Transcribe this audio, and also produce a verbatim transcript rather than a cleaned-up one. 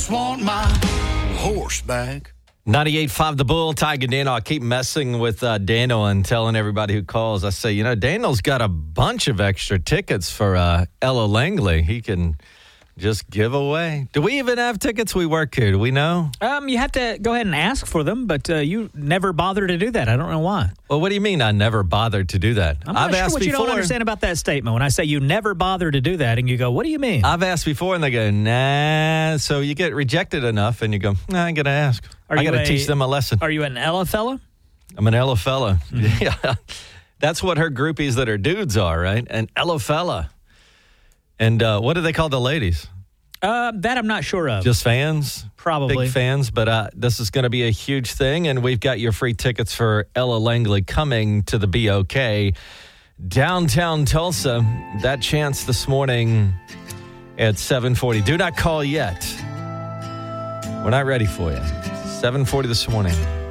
just want my horse back. ninety-eight point five The Bull, Tiger Daniel. I keep messing with uh, Daniel and telling everybody who calls. I say, you know, Daniel's got a bunch of extra tickets for uh, Ella Langley. He can just give away. Do we even have tickets? We work here. Do we know? Um, you have to go ahead and ask for them, but uh, you never bother to do that. I don't know why. Well, what do you mean I never bothered to do that? I'm not I've sure asked what before. you don't understand about that statement. When I say you never bother to do that, and you go, what do you mean? I've asked before, and they go, nah. So you get rejected enough, and you go, nah, I got to ask. Are I you got to a- teach them a lesson. Are you an Ella fella? I'm an Ella fella. Mm-hmm. Yeah. That's what her groupies that are dudes are, right? An Ella fella. And uh, what do they call the ladies? Uh, that I'm not sure of. Just fans? Probably. Big fans, but uh, this is going to be a huge thing, and we've got your free tickets for Ella Langley coming to the B O K downtown Tulsa. That chance this morning at seven forty. Do not call yet. We're not ready for you. seven forty this morning.